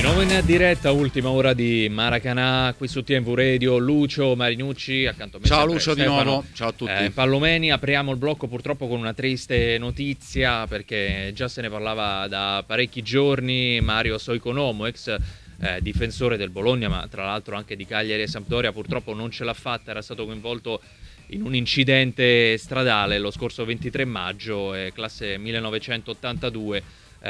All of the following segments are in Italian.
Nuovo in diretta, ultima ora di Maracanà qui su TNV Radio. Lucio Marinucci accanto a me. Ciao sempre Lucio, Stefano, di nuovo, ciao a tutti. Palomeni. Apriamo il blocco purtroppo con una triste notizia, perché già se ne parlava da parecchi giorni. Mario Soiconomo, ex difensore del Bologna, ma tra l'altro anche di Cagliari e Sampdoria, purtroppo non ce l'ha fatta. Era stato coinvolto in un incidente stradale lo scorso 23 maggio, classe 1982,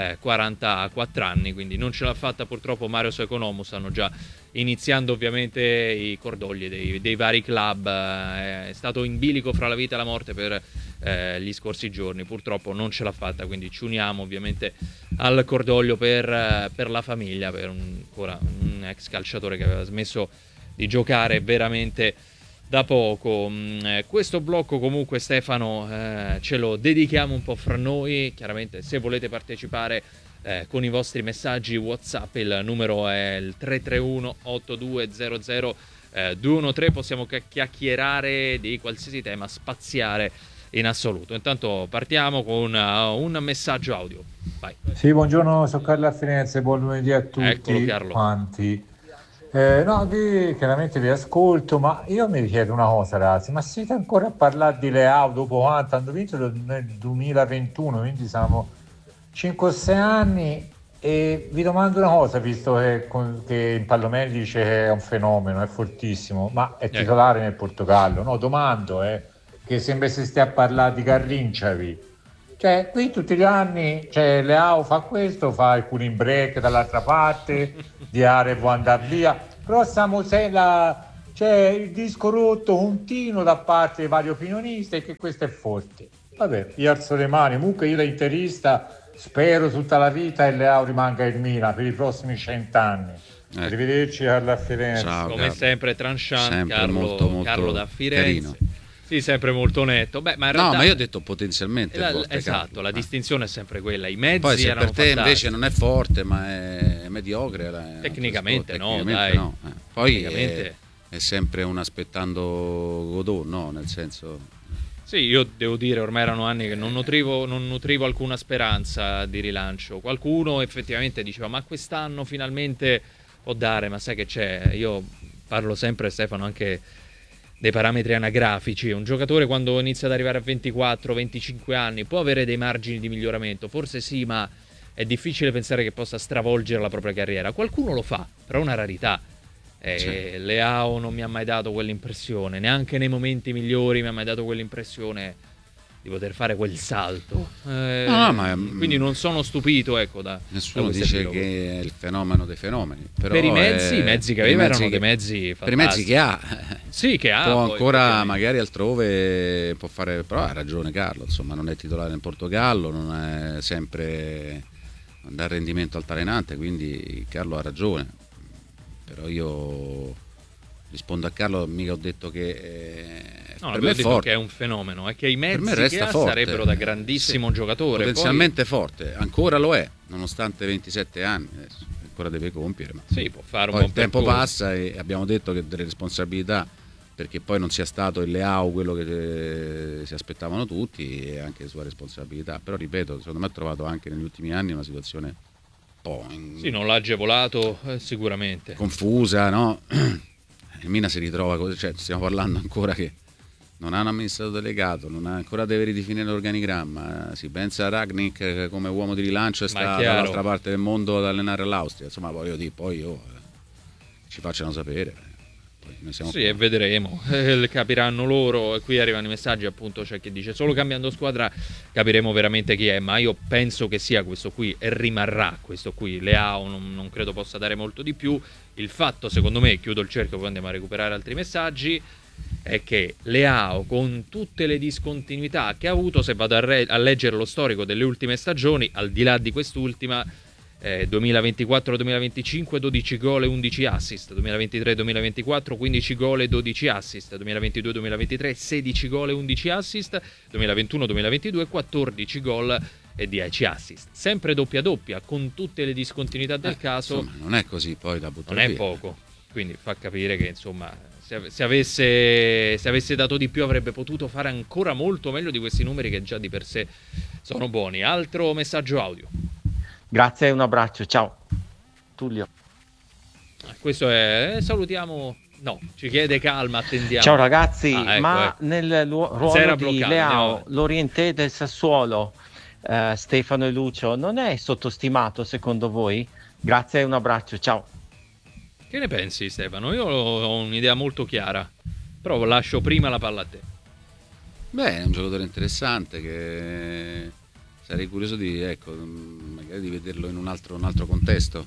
44 anni, quindi non ce l'ha fatta purtroppo Mario Soiconomo. Stanno già iniziando ovviamente i cordogli dei vari club. È stato in bilico fra la vita e la morte per gli scorsi giorni, purtroppo non ce l'ha fatta, quindi ci uniamo ovviamente al cordoglio per la famiglia, per un ex calciatore che aveva smesso di giocare veramente da poco. Questo blocco comunque, Stefano, ce lo dedichiamo un po' fra noi. Chiaramente se volete partecipare con i vostri messaggi WhatsApp, il numero è il 331 8200 213. Possiamo chiacchierare di qualsiasi tema, spaziare in assoluto. Intanto partiamo con un messaggio audio. Vai. Sì, buongiorno, sono Carlo a Firenze, buon lunedì a tutti. Eccolo, Carlo. Quanti. No, chiaramente vi ascolto, ma io mi chiedo una cosa, ragazzi, ma siete ancora a parlare di Leao dopo quanto hanno vinto nel 2021, quindi siamo 5-6 anni, e vi domando una cosa, visto che in Palomeni dice che è un fenomeno, è fortissimo, ma è titolare nel Portogallo, no? Domando, che sembra si stia a parlare di Garrincavi. Cioè, qui tutti gli anni, Leao fa questo, fa il cooling break dall'altra parte, Diare può andare via, però c'è il disco rotto continuo da parte dei vari opinionisti, e che questo è forte. Vabbè, io alzo le mani, comunque io da interista spero tutta la vita e Leao rimanga il Milan per i prossimi 100 anni. Arrivederci, Carlo a Firenze. Ciao, Come sempre tranchant, sempre Carlo, Carlo da Firenze. Carino. Sì, sempre molto netto. Beh, ma in realtà, no, ma io ho detto potenzialmente forte, esatto, Carlo. La distinzione è sempre quella. I mezzi poi se erano per te fantastici. invece non è forte, ma è mediocre, Tecnicamente no, tecnicamente dai. no. Poi Tecnicamente è sempre un aspettando Godot, no? Nel senso, sì, io devo dire, ormai erano anni che non nutrivo alcuna speranza di rilancio. Qualcuno effettivamente diceva, ma quest'anno finalmente può dare, ma sai che c'è? Io parlo sempre, Stefano, anche dei parametri anagrafici. Un giocatore quando inizia ad arrivare a 24-25 anni può avere dei margini di miglioramento, forse sì, ma è difficile pensare che possa stravolgere la propria carriera. Qualcuno lo fa, però è una rarità. Leao non mi ha mai dato quell'impressione, neanche nei momenti migliori mi ha mai dato quell'impressione di poter fare quel salto. Quindi non sono stupito, ecco, nessuno dice che è il fenomeno dei fenomeni, però per i mezzi che aveva erano dei mezzi fantastici. Per i mezzi che ha, sì, che ha, può poi, ancora magari altrove può fare, però ha ragione Carlo, insomma, non è titolare in Portogallo, non è sempre dà rendimento altalenante, quindi Carlo ha ragione. Però io rispondo a Carlo, mica ho detto che per me è forte, che è un fenomeno, è che i mezzi che ha forte. Sarebbero da grandissimo giocatore, potenzialmente forte, ancora lo è, nonostante 27 anni, adesso ancora deve compiere, ma sì, può fare poi buon il tempo percorso. passa e abbiamo detto che delle responsabilità, perché poi non sia stato il Leao quello che si aspettavano tutti, e anche sua responsabilità, però ripeto, secondo me ha trovato anche negli ultimi anni una situazione sì, non l'ha agevolato sicuramente, confusa, no? Il Milan si ritrova così, cioè stiamo parlando ancora che non ha un amministratore delegato, ancora deve ridefinire l'organigramma, si pensa a Ragnick come uomo di rilancio e sta dall'altra parte del mondo ad allenare all'Austria, insomma voglio dire, poi ci facciano sapere. Sì, e vedremo, capiranno loro. E qui arrivano i messaggi, appunto, c'è chi dice solo cambiando squadra capiremo veramente chi è, ma io penso che sia questo qui e rimarrà questo qui. Leao non credo possa dare molto di più. Il fatto, secondo me, chiudo il cerchio, poi andiamo a recuperare altri messaggi, è che Leao, con tutte le discontinuità che ha avuto, se vado a leggere lo storico delle ultime stagioni, al di là di quest'ultima, 2024-2025 12 gol e 11 assist, 2023-2024 15 gol e 12 assist, 2022-2023 16 gol e 11 assist, 2021-2022 14 gol e 10 assist, sempre doppia con tutte le discontinuità del caso. Insomma, non è così poi da buttare via. Non è poco, quindi fa capire che insomma se avesse dato di più avrebbe potuto fare ancora molto meglio di questi numeri che già di per sé sono buoni. Altro messaggio audio. Grazie e un abbraccio, ciao Tullio. Questo è... salutiamo... No, ci chiede calma, attendiamo. Ciao ragazzi, Ecco, ma ecco. nel Si ruolo era di bloccato, andiamo Leao, avanti. l'Orientè del Sassuolo, Stefano e Lucio, non è sottostimato secondo voi? Grazie e un abbraccio, ciao. Che ne pensi, Stefano? Io ho un'idea molto chiara, però lascio prima la palla a te. Beh, è un giocatore interessante che sarei curioso di, ecco, magari di vederlo in un altro contesto,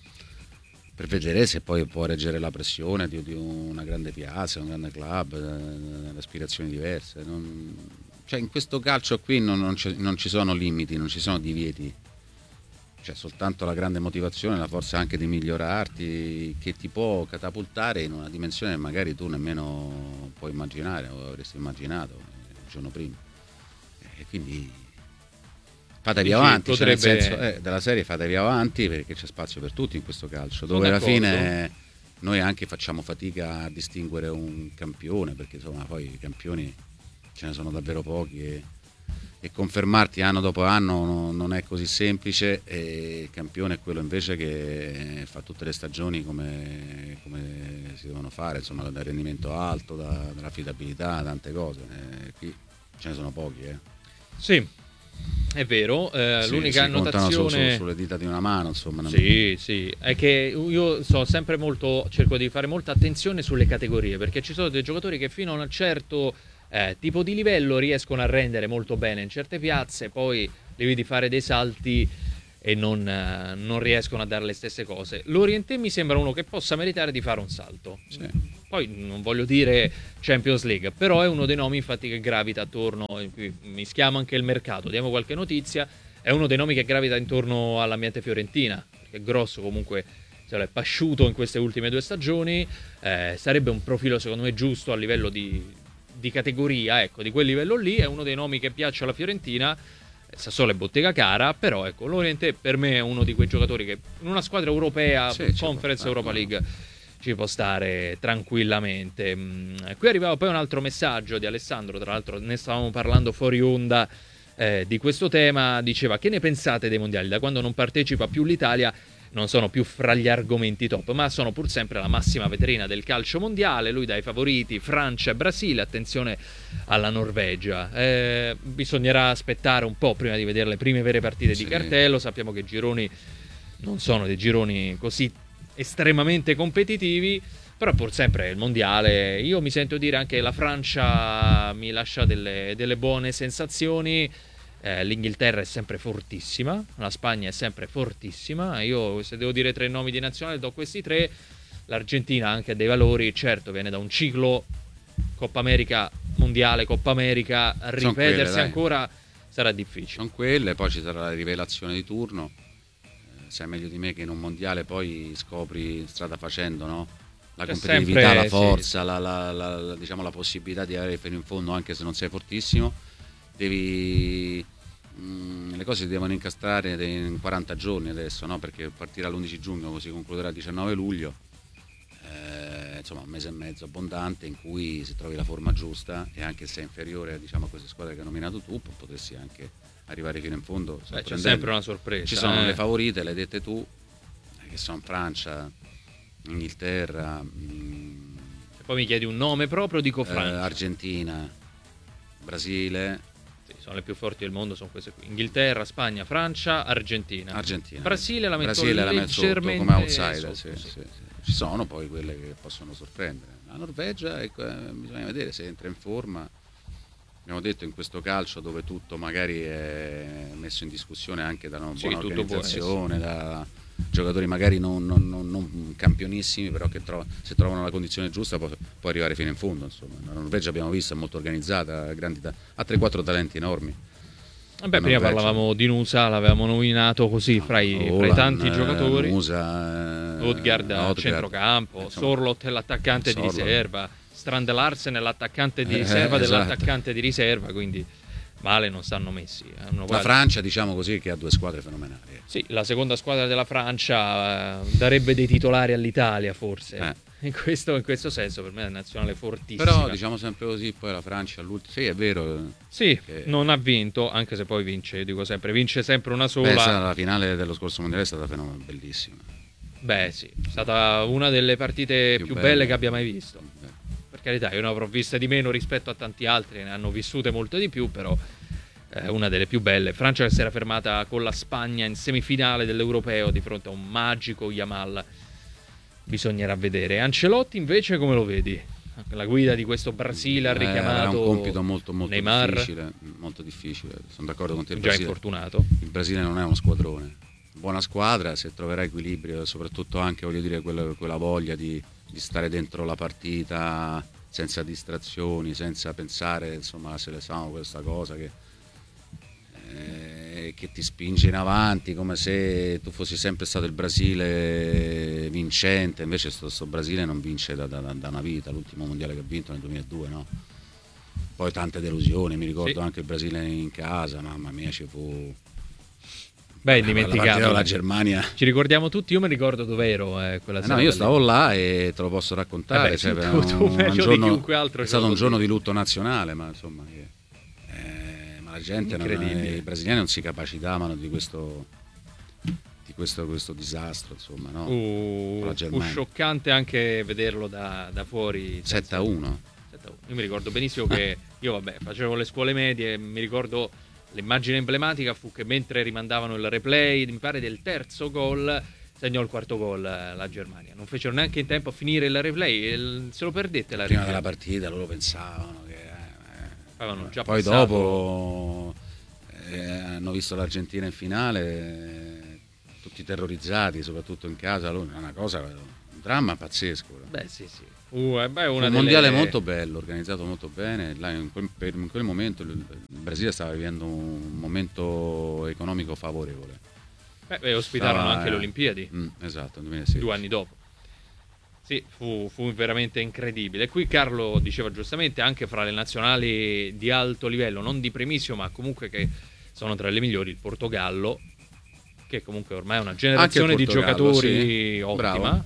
per vedere se poi può reggere la pressione di una grande piazza, un grande club, aspirazioni diverse. Cioè, in questo calcio qui non ci sono limiti, non ci sono divieti. C'è soltanto la grande motivazione, la forza anche di migliorarti, che ti può catapultare in una dimensione che magari tu nemmeno puoi immaginare o avresti immaginato il giorno prima. E quindi fatevi avanti, potrebbe... cioè nel senso della serie fatevi avanti, perché c'è spazio per tutti in questo calcio, Sono dove alla d'accordo. fine noi anche facciamo fatica a distinguere un campione, perché insomma poi i campioni ce ne sono davvero pochi e confermarti anno dopo anno non è così semplice, e il campione è quello invece che fa tutte le stagioni come si devono fare, insomma, dal rendimento alto, dall'affidabilità, tante cose. Qui ce ne sono pochi. Sì, è vero. Sì, L'unica si contano annotazione... sulle dita di una mano, insomma. Sì, è che io so sempre cerco di fare molta attenzione sulle categorie, perché ci sono dei giocatori che fino a un certo tipo di livello riescono a rendere molto bene in certe piazze, poi li vedi fare dei salti e non riescono a dare le stesse cose. L'Orientè mi sembra uno che possa meritare di fare un salto. Sì. Poi non voglio dire Champions League, però è uno dei nomi infatti che gravita attorno, mischiamo anche il mercato, diamo qualche notizia, è uno dei nomi che gravita intorno all'ambiente fiorentina, perché Grosso comunque se l'è pasciuto in queste ultime 2 stagioni, sarebbe un profilo secondo me giusto a livello di categoria, ecco, di quel livello lì, è uno dei nomi che piace alla Fiorentina. Sassuolo è bottega cara, però ecco, l'Orientè per me è uno di quei giocatori che in una squadra europea, Sì, Conference Europa League, ci può stare tranquillamente. Qui arrivava poi un altro messaggio di Alessandro, tra l'altro ne stavamo parlando fuori onda di questo tema, diceva: che ne pensate dei mondiali? Da quando non partecipa più l'Italia non sono più fra gli argomenti top, ma sono pur sempre la massima vetrina del calcio mondiale. Lui dai favoriti Francia e Brasile, attenzione alla Norvegia. Bisognerà aspettare un po' prima di vedere le prime vere partite di cartello. Sappiamo che i gironi non sono dei gironi così estremamente competitivi, però pur sempre il mondiale. Io mi sento dire anche la Francia mi lascia delle buone sensazioni. L'Inghilterra è sempre fortissima, la Spagna è sempre fortissima. Io se devo dire 3 nomi di nazionale do questi 3. L'Argentina ha anche dei valori, certo viene da un ciclo Coppa America, Mondiale, Coppa America, ripetersi quelle, ancora sarà difficile. Sono quelle, poi ci sarà la rivelazione di turno. Sai meglio di me che in un mondiale poi scopri strada facendo, no? La C'è competitività, sempre, la forza, sì. diciamo, la possibilità di arrivare fino in fondo anche se non sei fortissimo. Le cose si devono incastrare in 40 giorni adesso, no? Perché partirà l'11 giugno, così concluderà il 19 luglio. Insomma, un mese e mezzo abbondante in cui se trovi la forma giusta, e anche se è inferiore, diciamo, a queste squadre che hai nominato tu, potresti anche arrivare fino in fondo. C'è sempre una sorpresa. Ci sono le favorite, le hai dette tu, che sono Francia, Inghilterra, E poi mi chiedi un nome proprio, dico Francia. Argentina, Brasile. Sì, sono le più forti del mondo, sono queste qui: Inghilterra, Spagna, Francia, Argentina. Brasile la metto leggermente come outsider, sotto, sì. Ci sono poi quelle che possono sorprendere. La Norvegia, bisogna vedere se entra in forma. Abbiamo detto, in questo calcio dove tutto magari è messo in discussione anche da una buona organizzazione, da giocatori magari non campionissimi, però che se trovano la condizione giusta può arrivare fino in fondo, insomma. La Norvegia, abbiamo visto, è molto organizzata, ha 3-4 talenti enormi. Vabbè, prima parlavamo di Nusa, l'avevamo nominato così fra i tanti giocatori. Nusa, Odgaard a centrocampo, Sorloth è l'attaccante di riserva, Strand Larsen è l'attaccante di riserva dell'attaccante di riserva, quindi male non stanno messi. La Francia, diciamo così, che ha 2 squadre fenomenali. Sì, la seconda squadra della Francia darebbe dei titolari all'Italia, forse. In questo senso per me è una nazionale fortissima. Però diciamo sempre così, poi la Francia all'ultimo, sì, è vero. Sì, non ha vinto, anche se poi vince, dico sempre, vince sempre una sola. La finale dello scorso mondiale è stata bellissima. Beh sì, è stata una delle partite più belle che abbia mai visto. Per carità, io ne avrò viste di meno rispetto a tanti altri, ne hanno vissute molto di più, però una delle più belle. Francia che si era fermata con la Spagna in semifinale dell'Europeo di fronte a un magico Yamal. Bisognerà vedere. Ancelotti invece come lo vedi? La guida di questo Brasile ha richiamato era un compito molto Neymar, difficile, molto difficile. Sono d'accordo con te. già infortunato. Il Brasile non è uno squadrone. Buona squadra, se troverà equilibrio, soprattutto anche, voglio dire, quella voglia di stare dentro la partita senza distrazioni, senza pensare, insomma, alla selezione, questa cosa che ti spinge in avanti come se tu fossi sempre stato il Brasile vincente. Invece sto Brasile non vince da una vita. L'ultimo mondiale che ha vinto nel 2002, no? Poi tante delusioni, mi ricordo anche il Brasile in casa, mamma mia, ci fu... Beh, indimenticato. La Germania. Ci ricordiamo tutti, io mi ricordo dove ero quella sera. No, io stavo là e te lo posso raccontare. Sì, tu meglio di chiunque altro. È stato un giorno di lutto nazionale, ma insomma, ma la gente, i brasiliani non si capacitavano di questo disastro, insomma, no? Fu scioccante anche vederlo da fuori. 7-1. Io mi ricordo benissimo che io facevo le scuole medie, mi ricordo l'immagine emblematica fu che mentre rimandavano il replay, mi pare del terzo gol, segnò il quarto gol la Germania. Non fecero neanche in tempo a finire il replay, se lo perdette la prima della partita loro pensavano che avevano già poi passato. Dopo hanno visto l'Argentina in finale, tutti terrorizzati, soprattutto in casa. Una cosa, un dramma pazzesco. Beh sì. Un mondiale molto bello, organizzato molto bene. Là in quel momento il Brasile stava vivendo un momento economico favorevole. Ospitarono anche le Olimpiadi. Esatto, 2006. 2 anni dopo. Sì, fu veramente incredibile. E qui Carlo diceva giustamente, anche fra le nazionali di alto livello, non di primissimo, ma comunque che sono tra le migliori, il Portogallo, che comunque ormai è una generazione di giocatori ottima.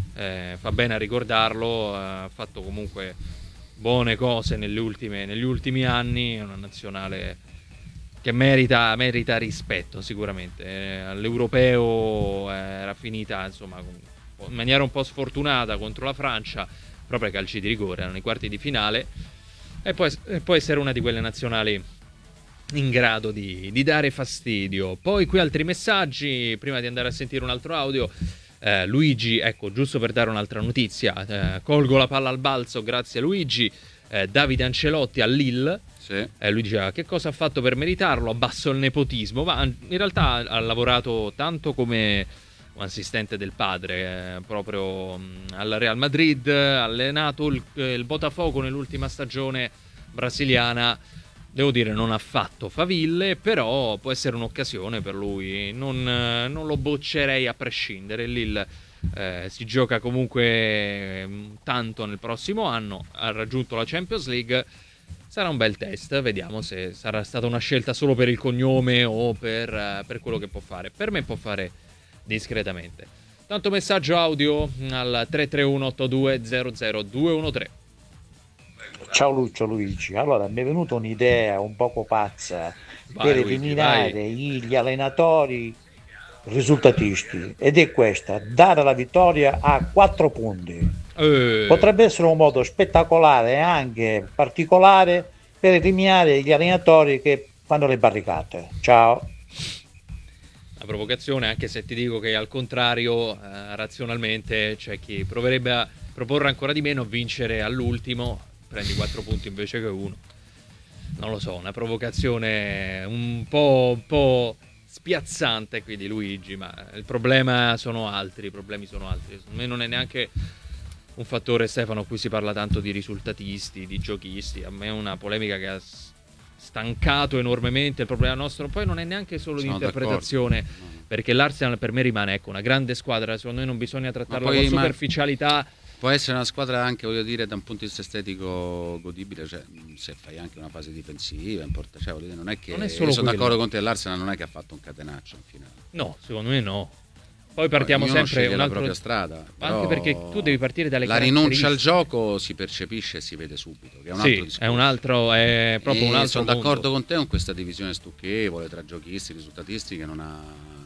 Fa bene a ricordarlo, ha fatto comunque buone cose negli ultimi anni. È una nazionale che merita rispetto sicuramente. All'Europeo era finita insomma in maniera un po' sfortunata contro la Francia, proprio ai calci di rigore, erano i quarti di finale, e poi essere una di quelle nazionali in grado di dare fastidio. Poi qui altri messaggi prima di andare a sentire un altro audio. Luigi, ecco, giusto per dare un'altra notizia, colgo la palla al balzo, grazie a Luigi. Davide Ancelotti a Lille. Sì. Lui diceva che cosa ha fatto per meritarlo, abbasso il nepotismo, ma in realtà ha lavorato tanto come un assistente del padre, proprio al Real Madrid, ha allenato il Botafogo nell'ultima stagione brasiliana. Devo dire, non ha fatto faville, però può essere un'occasione per lui. Non lo boccerei a prescindere. Lille si gioca comunque tanto nel prossimo anno. Ha raggiunto la Champions League. Sarà un bel test. Vediamo se sarà stata una scelta solo per il cognome o per quello che può fare. Per me può fare discretamente. Tanto messaggio audio al 331-8200-213. Ciao Luigi, allora mi è venuta un'idea un poco pazza per eliminare gli allenatori risultatisti, ed è questa: dare la vittoria a 4 punti. Potrebbe essere un modo spettacolare e anche particolare per eliminare gli allenatori che fanno le barricate. Ciao. La provocazione, anche se ti dico che al contrario, razionalmente c'è chi proverebbe a proporre ancora di meno, vincere all'ultimo, prendi 4 punti invece che 1. Non lo so, una provocazione un po' spiazzante qui di Luigi, ma il problema sono altri, i problemi sono altri. Secondo me non è neanche un fattore, Stefano, a cui si parla tanto di risultatisti, di giochisti. A me è una polemica che ha stancato enormemente. Il problema nostro poi non è neanche solo di interpretazione, perché l'Arsenal per me rimane una grande squadra. Secondo me non bisogna trattarla con superficialità. Può essere una squadra anche, voglio dire, da un punto di vista estetico godibile, cioè se fai anche una fase difensiva, cioè, voglio dire, non è che non è solo sono d'accordo con te, l'Arsenal non è che ha fatto un catenaccio in finale. No, secondo me no. Poi partiamo sempre la propria strada, anche perché tu devi partire dalle la rinuncia al gioco si percepisce e si vede subito, che è un altro discorso. È proprio un altro sono mondo. d'accordo con te con questa divisione stucchevole tra giochisti e risultatisti che non ha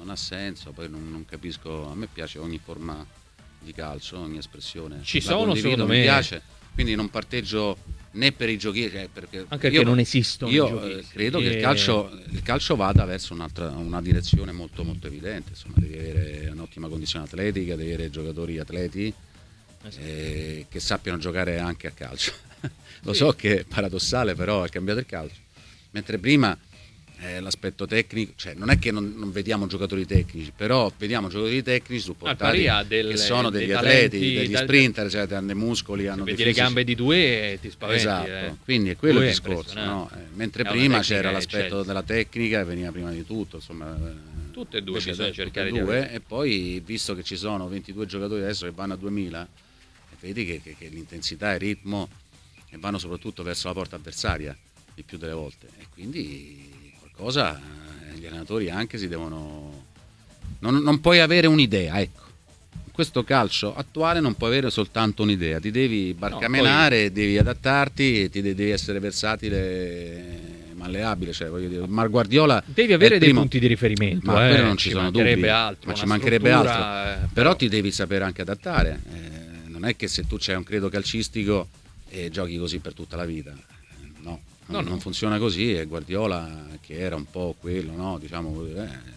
non ha senso, poi non capisco, a me piace ogni forma di calcio, ogni espressione. Ci la sono, condivido, secondo mi me, piace, quindi non parteggio né per i giochi, perché anche perché non esistono i io giochisti. credo che il calcio vada verso una direzione molto molto evidente, insomma, devi avere un'ottima condizione atletica, devi avere giocatori atleti che sappiano giocare anche a calcio. Lo so che è paradossale, però è cambiato il calcio, mentre prima l'aspetto tecnico, cioè non è che non vediamo giocatori tecnici, però vediamo giocatori tecnici supportati che sono degli atleti, degli sprinter, cioè hanno dei muscoli, hanno dei vedi le gambe di due e ti spaventi. Esatto, quindi è quello il discorso, no? Mentre prima c'era l'aspetto della tecnica che veniva prima di tutto, insomma, tutte e due bisogna cercare di avere. E poi, visto che ci sono 22 giocatori adesso che vanno a 2000, vedi che l'intensità e il ritmo vanno soprattutto verso la porta avversaria il più delle volte, e quindi qualcosa gli allenatori anche si devono, non puoi avere un'idea, ecco, in questo calcio attuale non puoi avere soltanto un'idea, ti devi barcamenare, devi adattarti, devi essere versatile, malleabile, cioè voglio dire, Guardiola devi avere dei punti di riferimento, ma quello non ci sono dubbi, altro, ma ci mancherebbe altro, però ti devi sapere anche adattare, non è che se tu c'hai un credo calcistico e giochi così per tutta la vita, non funziona così, e Guardiola, che era un po' quello, no? Diciamo,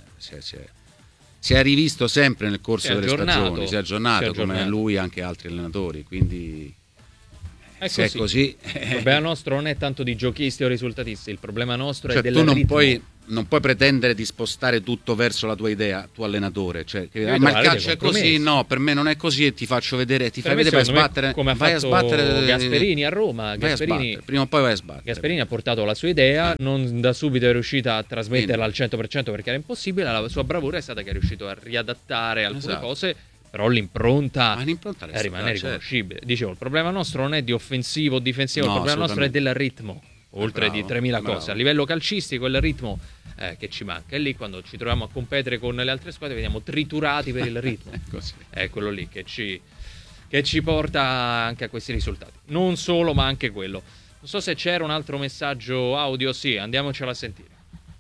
si è rivisto sempre nel corso delle stagioni, si è aggiornato come lui anche altri allenatori, quindi se è così. Il problema nostro non è tanto di giochisti o risultatisti, il problema nostro è del tu ritmo. Non puoi pretendere di spostare tutto verso la tua idea, tuo allenatore, cioè, ma il calcio è così, no, per me non è così, e ti faccio vedere, ti fai vedere, vai a sbattere, come vai a sbattere Gasperini a Roma. Gasperini, prima o poi vai a sbattere. Gasperini ha portato la sua idea, non da subito è riuscita a trasmetterla al 100% perché era impossibile, la sua bravura è stata che è riuscito a riadattare alcune cose, però l'impronta rimane riconoscibile. Dicevo, il problema nostro non è di offensivo o difensivo, il problema nostro è del ritmo. Oltre di 3.000 cose a livello calcistico, il ritmo che ci manca, e lì quando ci troviamo a competere con le altre squadre veniamo triturati per il ritmo. È quello lì che ci porta anche a questi risultati, non solo ma anche quello. Non so se c'era un altro messaggio audio. Sì, andiamocelo a sentire.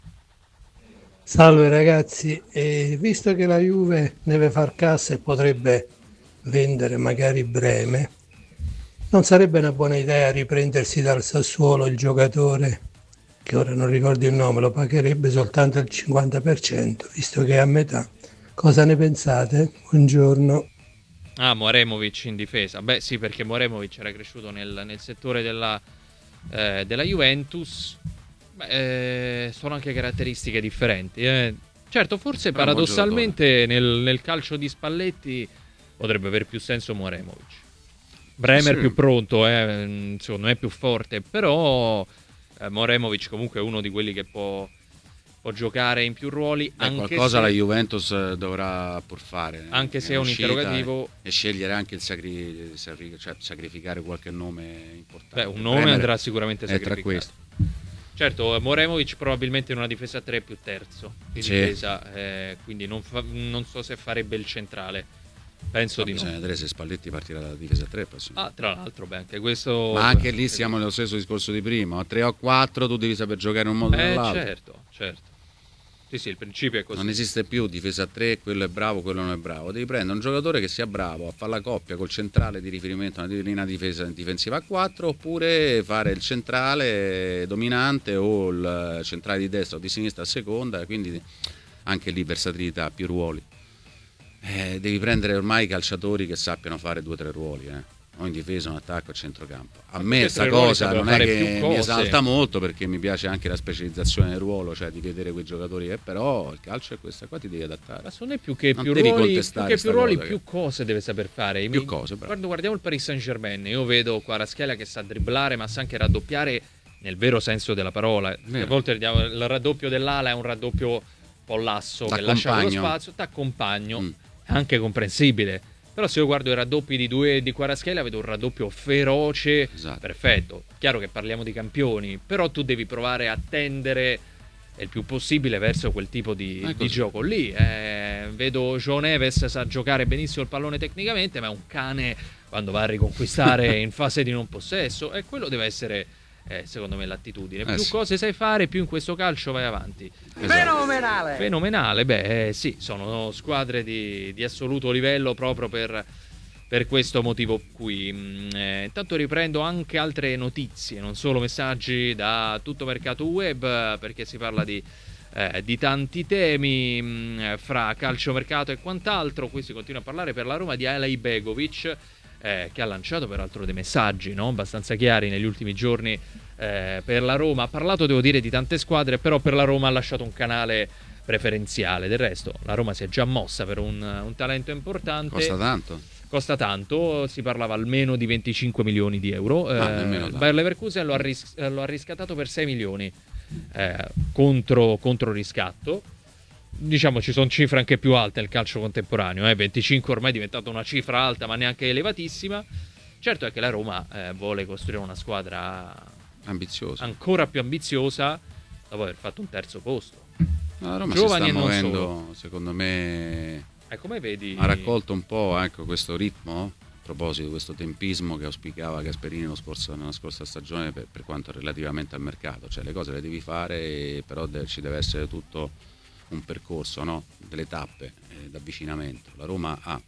Salve ragazzi, visto che la Juve deve far cassa e potrebbe vendere magari Breme, non sarebbe una buona idea riprendersi dal Sassuolo il giocatore, che ora non ricordo il nome, lo pagherebbe soltanto il 50%, visto che è a metà. Cosa ne pensate? Buongiorno. Moremovic in difesa. Beh sì, perché Moremovic era cresciuto nel settore della Juventus. Sono anche caratteristiche differenti. Certo, forse però paradossalmente nel calcio di Spalletti potrebbe avere più senso Moremovic. Bremer più pronto, secondo me più forte, però Moremovic comunque è uno di quelli che può giocare in più ruoli. Anche qualcosa la Juventus dovrà pur fare, anche se è un interrogativo, e scegliere anche il cioè sacrificare qualche nome importante. Un nome Bremer andrà sicuramente sacrificato. Tra questi. Certo, Moremovic probabilmente in una difesa 3 più terzo di difesa, quindi non so se farebbe il centrale. Penso di no. Bisogna vedere se Spalletti partirà dalla difesa 3. Tra l'altro, anche questo. Ma anche lì siamo nello stesso discorso di prima. A 3 o 4 tu devi saper giocare in un modo o nell'altro. Certo. Sì, il principio è così. Non esiste più difesa 3, quello è bravo, quello non è bravo. Devi prendere un giocatore che sia bravo a fare la coppia col centrale di riferimento, una linea difensiva a 4, oppure fare il centrale dominante o il centrale di destra o di sinistra a seconda, quindi anche lì versatilità, più ruoli. Devi prendere ormai calciatori che sappiano fare 2 o 3 ruoli, o in difesa, in attacco, a centrocampo. A me questa cosa non è che mi esalta molto, perché mi piace anche la specializzazione del ruolo, cioè di vedere quei giocatori, però il calcio è questa qua, ti devi adattare. Ma sono più ruoli, più cose deve saper fare. Più cose, bravo. Guardiamo il Paris Saint-Germain, io vedo Kvaratskhelia che sa dribblare, ma sa anche raddoppiare nel vero senso della parola. A volte il raddoppio dell'ala è un raddoppio un po' lasso, che lascia lo spazio, t'accompagno, anche comprensibile. Però se io guardo i raddoppi di Kvaratskhelia vedo un raddoppio feroce, perfetto. Chiaro che parliamo di campioni, però tu devi provare a tendere il più possibile verso quel tipo di gioco lì. Vedo João Neves sa giocare benissimo il pallone tecnicamente, ma è un cane quando va a riconquistare in fase di non possesso, e quello deve essere secondo me l'attitudine. Sì. Più cose sai fare, più in questo calcio vai avanti. Fenomenale! Fenomenale, sì, sono squadre di assoluto livello proprio per questo motivo qui. Intanto riprendo anche altre notizie, non solo messaggi da tutto mercato web, perché si parla di tanti temi fra calciomercato e quant'altro. Qui si continua a parlare per la Roma di Alej Begovic, che ha lanciato peraltro dei messaggi, no? Abbastanza chiari negli ultimi giorni per la Roma. Ha parlato, devo dire, di tante squadre, però per la Roma ha lasciato un canale preferenziale. Del resto la Roma si è già mossa per un talento importante. Costa tanto, si parlava almeno di 25 milioni di euro. Il Bayer Leverkusen lo ha riscattato per 6 milioni contro riscatto. Diciamo, ci sono cifre anche più alte nel calcio contemporaneo, 25 ormai è diventata una cifra alta, ma neanche elevatissima. Certo è che la Roma vuole costruire una squadra ambiziosa, ancora più ambiziosa, dopo aver fatto un terzo posto. La Roma giovani si sta e non muovendo, solo. secondo me, come vedi, ha raccolto un po' questo ritmo, a proposito, questo tempismo che auspicava Gasperini nella scorsa stagione per quanto relativamente al mercato. Cioè, le cose le devi fare, però ci deve essere tutto un percorso, no? Delle tappe d'avvicinamento. La Roma ha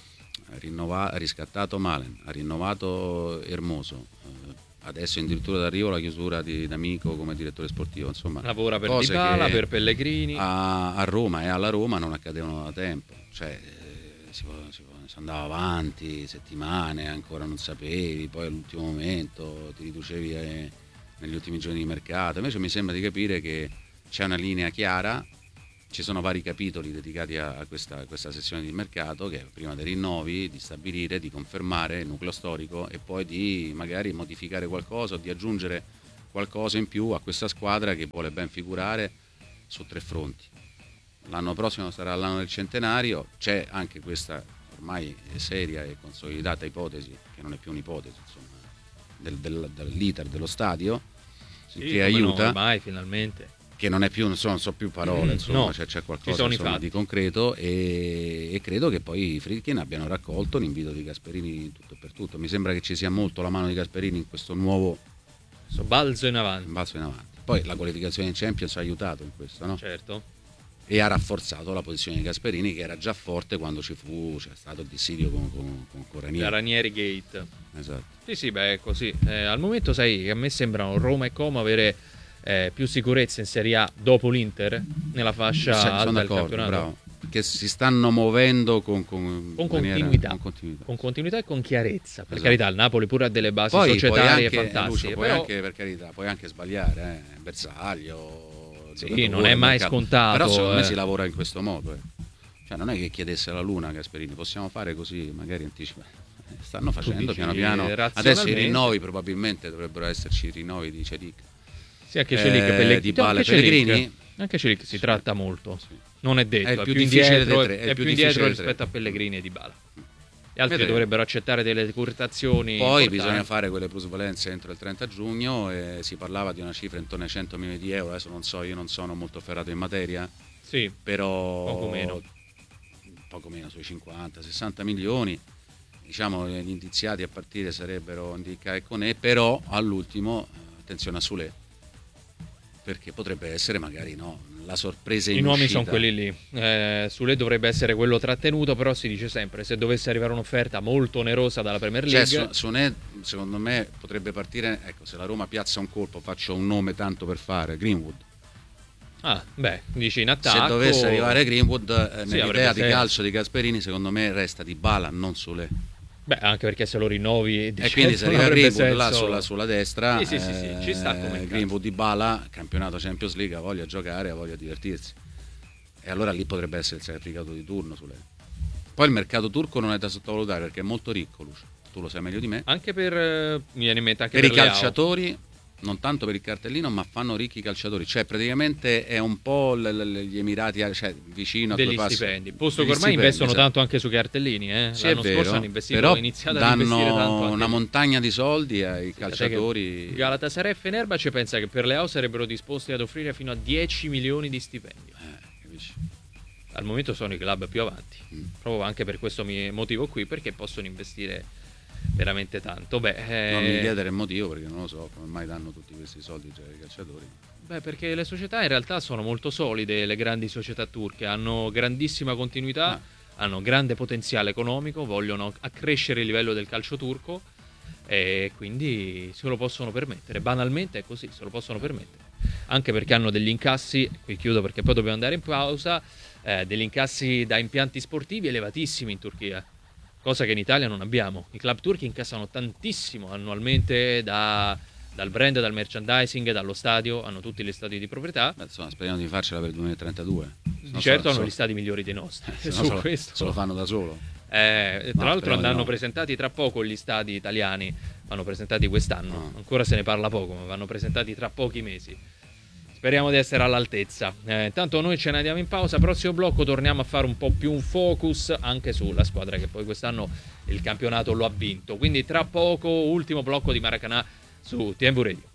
riscattato Malen, ha rinnovato Hermoso, adesso è addirittura d'arrivo la chiusura di D'Amico come direttore sportivo, insomma lavora per Dybala, per Pellegrini. A Roma e alla Roma non accadevano da tempo, cioè si andava avanti settimane, ancora non sapevi, poi all'ultimo momento ti riducevi negli ultimi giorni di mercato. Invece mi sembra di capire che c'è una linea chiara. Ci sono vari capitoli dedicati a questa sessione di mercato, che è prima dei rinnovi, di stabilire, di confermare il nucleo storico e poi di magari modificare qualcosa o di aggiungere qualcosa in più a questa squadra che vuole ben figurare su 3 fronti. L'anno prossimo sarà l'anno del centenario, c'è anche questa ormai seria e consolidata ipotesi, che non è più un'ipotesi, insomma, dell'iter dello stadio, che aiuta, ormai finalmente. Che non è più, non so più parole, insomma, no, c'è qualcosa di concreto e credo che poi i Friedkin abbiano raccolto l'invito di Gasperini tutto e per tutto. Mi sembra che ci sia molto la mano di Gasperini in questo nuovo balzo in avanti. Poi la qualificazione in Champions ha aiutato in questo, no? Certo. E ha rafforzato la posizione di Gasperini, che era già forte quando c'è stato il dissidio con Ranieri. La Ranieri Gate. Esatto. Sì, è così. Al momento, sai, a me sembrano Roma e Como avere più sicurezza in Serie A dopo l'Inter nella fascia alta del campionato. Bravo. Che si stanno muovendo con continuità e con chiarezza. Per carità, il Napoli pure ha delle basi societarie fantastiche. Per carità, puoi anche sbagliare, Bersaglio. Sì, non è mai scontato. Però secondo me si lavora in questo modo. Cioè, non è che chiedesse alla Luna Gasperini, possiamo fare così, magari anticipa. Stanno facendo piano piano. Adesso i rinnovi probabilmente dovrebbero esserci i rinnovi di Celic. Sì, anche Celic, Dybala e Pellegrini. Anche Celic si tratta molto. Sì. Non è detto, è più indietro, è più indietro rispetto a Pellegrini e Dybala. Gli altri dovrebbero accettare delle decurtazioni. Poi bisogna fare quelle plusvalenze entro il 30 giugno e si parlava di una cifra intorno ai 100 milioni di euro. Adesso non so, io non sono molto ferrato in materia. Sì, però poco meno sui 50-60 milioni. Diciamo gli indiziati a partire sarebbero Ndicka e Koné, però all'ultimo attenzione a Soulé, perché potrebbe essere magari la sorpresa in uscita. I nomi sono quelli lì. Soulé dovrebbe essere quello trattenuto, però si dice sempre, se dovesse arrivare un'offerta molto onerosa dalla Premier League, Soulé secondo me potrebbe partire, se la Roma piazza un colpo, faccio un nome tanto per fare, Greenwood. Dici in attacco. Se dovesse arrivare Greenwood, nell'idea di calcio di Gasperini, secondo me resta Dybala, non Soulé. Anche perché se lo rinnovi e quindi se arriva Greenwood là sulla destra, sì, ci sta come Greenwood, Dybala, campionato Champions League, ha voglia di giocare, ha voglia di divertirsi, e allora lì potrebbe essere il sacrificato di turno Soulé. Poi il mercato turco non è da sottovalutare perché è molto ricco, Lucio, tu lo sai meglio di me, anche mi viene in mente anche per i calciatori, non tanto per il cartellino, ma fanno ricchi i calciatori, cioè praticamente è un po' gli Emirati, cioè vicino degli stipendi, posto che ormai investono tanto anche sui cartellini, sì, l'anno scorso hanno investito, però iniziato ad investire tanto una montagna di soldi ai calciatori. Galatasaray e Fenerbahce pensa che per Leao sarebbero disposti ad offrire fino a 10 milioni di stipendio. Capisci? Al momento sono i club più avanti, proprio anche per questo motivo qui, perché possono investire veramente tanto. Non mi chiedere il motivo, perché non lo so come mai danno tutti questi soldi ai calciatori. Perché le società in realtà sono molto solide, le grandi società turche hanno grandissima continuità, hanno grande potenziale economico, vogliono accrescere il livello del calcio turco e quindi se lo possono permettere. Banalmente è così, se lo possono permettere. Anche perché hanno degli incassi, qui chiudo perché poi dobbiamo andare in pausa, degli incassi da impianti sportivi elevatissimi in Turchia, cosa che in Italia non abbiamo. I club turchi incassano tantissimo annualmente dal brand, dal merchandising, dallo stadio, hanno tutti gli stadi di proprietà. Insomma, speriamo di farcela per il 2032. Di certo hanno gli stadi migliori dei nostri. Su questo se lo fanno da solo. Tra l'altro andranno presentati tra poco gli stadi italiani, vanno presentati quest'anno, ancora se ne parla poco, ma vanno presentati tra pochi mesi. Speriamo di essere all'altezza. Intanto noi ce ne andiamo in pausa, prossimo blocco torniamo a fare un po' più un focus anche sulla squadra che poi quest'anno il campionato lo ha vinto. Quindi tra poco ultimo blocco di Maracanã su TNV Radio.